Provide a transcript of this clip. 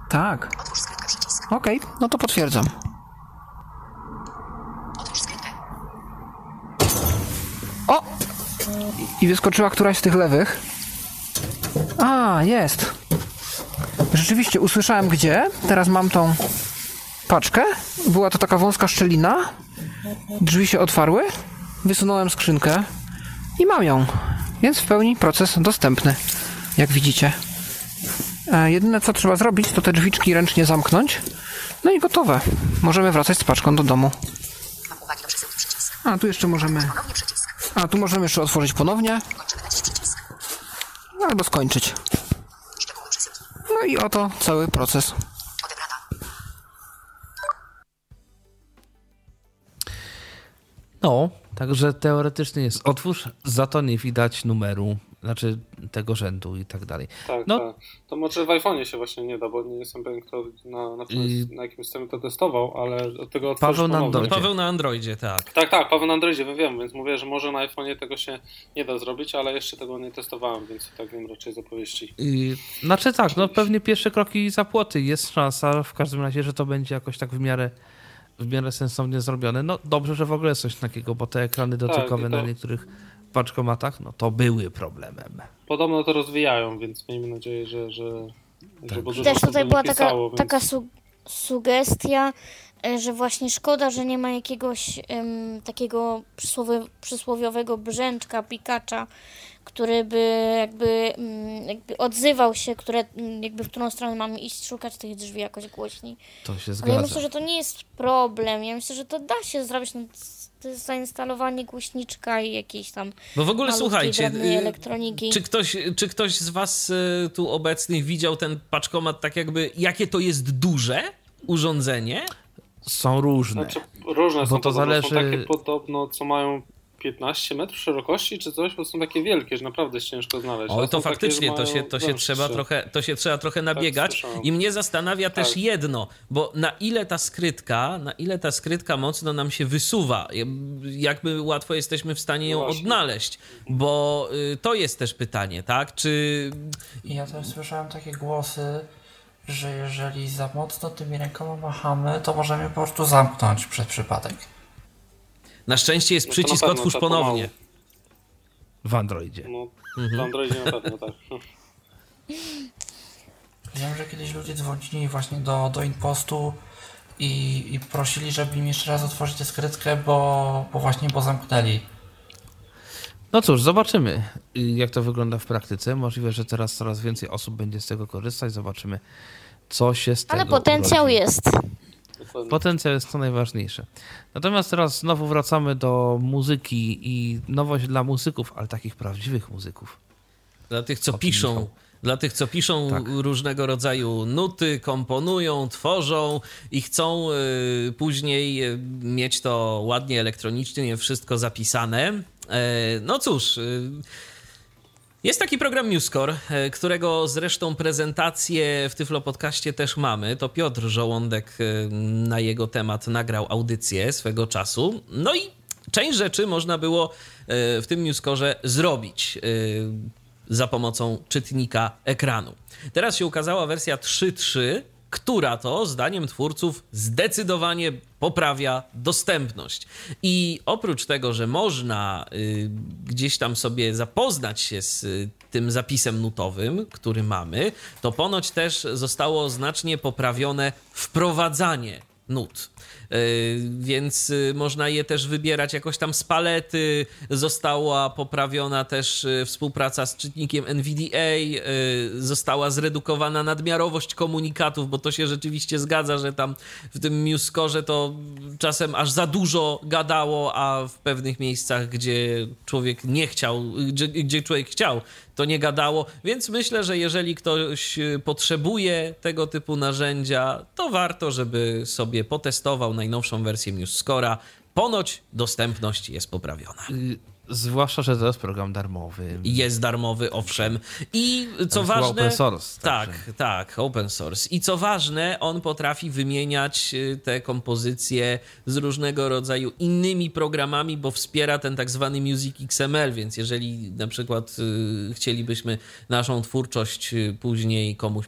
Tak. Otwórz skrytkę przycisk. Okej, no to potwierdzam. Otwórz skrytkę. O! I wyskoczyła któraś z tych lewych. A, jest. Rzeczywiście, usłyszałem gdzie. Teraz mam tą paczkę. Była to taka wąska szczelina. Drzwi się otwarły. Wysunąłem skrzynkę. I mam ją. Więc w pełni proces dostępny. Jak widzicie. Jedyne co trzeba zrobić, to te drzwiczki ręcznie zamknąć. No i gotowe. Możemy wracać z paczką do domu. Mam uwagi do przesyłki przycisk. A, tu jeszcze możemy... Ponownie przycisk. A, tu możemy jeszcze otworzyć ponownie. Kończymy dać przycisk. Albo skończyć. Szczegóły przesyłki. No i oto cały proces. Odebrana. No, także teoretycznie jest otwórz, za to nie widać numeru, znaczy tego rzędu i tak dalej. Tak, no, tak. To może w iPhone'ie się właśnie nie da, bo nie jestem pewien, kto na jakim systemie to testował, ale od tego otworzyć Paweł na ponownie. Androidzie. Paweł na Androidzie, tak. Tak, Paweł na Androidzie, wiem, więc mówię, że może na iPhone'ie tego się nie da zrobić, ale jeszcze tego nie testowałem, więc tak wiem raczej z opowieści. Znaczy tak, no pewnie pierwsze kroki za płoty, jest szansa w każdym razie, że to będzie jakoś tak w miarę sensownie zrobione. No dobrze, że w ogóle jest coś takiego, bo te ekrany dotykowe na niektórych paczkomatach, no to były problemem. Podobno to rozwijają, więc miejmy nadzieję, że bo dużo Też osób tutaj do była nich pisało, taka więc... sugestia, że właśnie szkoda, że nie ma jakiegoś takiego przysłowiowego brzęczka, pikacza, który by jakby odzywał się, jakby w którą stronę mamy iść, szukać tych drzwi jakoś głośniej. To się Ale zgadza. ja myślę, że to nie jest problem. Ja myślę, że to da się zrobić. No, to jest zainstalowanie głośniczka i jakiejś tam Bo w ogóle słuchajcie, drobnej elektroniki. czy ktoś z was tu obecnych widział ten paczkomat tak jakby, jakie to jest duże urządzenie? Są różne. Znaczy, różne Bo są, to podobno, zależy... są takie podobno, co mają 15 metrów szerokości czy coś, bo są takie wielkie, że naprawdę jest ciężko znaleźć. O, A to są faktycznie, takie, że to się trzeba trochę nabiegać. słyszałem. I mnie zastanawia też Tak. jedno, bo na ile ta skrytka mocno nam się wysuwa, jakby łatwo jesteśmy w stanie ją No właśnie. odnaleźć, bo to jest też pytanie, tak? Czy I ja też słyszałem takie głosy, że jeżeli za mocno tymi rękoma machamy, to możemy po prostu zamknąć przez przypadek. na szczęście jest No to na przycisk pewno, otwórz to ponownie. W Androidzie. No, w Androidzie na pewno, tak. Wiem, że kiedyś ludzie dzwonili właśnie do Inpostu i prosili, żeby im jeszcze raz otworzyć tę skrytkę, bo zamknęli. No cóż, zobaczymy, jak to wygląda w praktyce. Możliwe, że teraz coraz więcej osób będzie z tego korzystać. Zobaczymy, co się z tego Ale potencjał urodzi. jest. Dokładnie. Potencjał jest to najważniejsze. Natomiast teraz znowu wracamy do muzyki i nowość dla muzyków, ale takich prawdziwych muzyków. Dla tych, co O tym piszą, Michał. dla tych, co piszą Tak. różnego rodzaju nuty, komponują, tworzą i chcą później mieć to ładnie elektronicznie wszystko zapisane. No cóż, jest taki program MuseScore, którego zresztą prezentację w Tyflo Podcaście też mamy. To Piotr Żołądek na jego temat nagrał audycję swego czasu. No i część rzeczy można było w tym MuseScore zrobić za pomocą czytnika ekranu. Teraz się ukazała wersja 3.3, która to, zdaniem twórców, zdecydowanie poprawia dostępność. I oprócz tego, że można gdzieś tam sobie zapoznać się z tym zapisem nutowym, który mamy, to ponoć też zostało znacznie poprawione wprowadzanie nut. Więc można je też wybierać jakoś tam z palety. Została poprawiona też współpraca z czytnikiem NVDA, została zredukowana nadmiarowość komunikatów, bo to się rzeczywiście zgadza, że tam w tym MuseScore to czasem aż za dużo gadało, a w pewnych miejscach, gdzie człowiek nie chciał, gdzie człowiek chciał, to nie gadało, więc myślę, że jeżeli ktoś potrzebuje tego typu narzędzia, to warto, żeby sobie potestował najnowszą wersję MuseScore'a. Ponoć dostępność jest poprawiona. Zwłaszcza, że to jest program darmowy. Jest darmowy, owszem. I co jest ważne... open source. Tak, open source. I co ważne, on potrafi wymieniać te kompozycje z różnego rodzaju innymi programami, bo wspiera ten tak zwany Music XML, więc jeżeli na przykład chcielibyśmy naszą twórczość później komuś